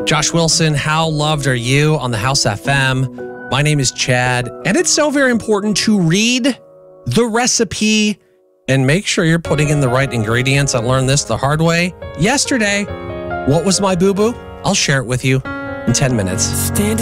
Josh Wilson, how loved are you on the House FM? My name is Chad, and it's so very important to read the recipe and make sure you're putting in the right ingredients. I learned this the hard way yesterday. What was my boo-boo? I'll share it with you in 10 minutes.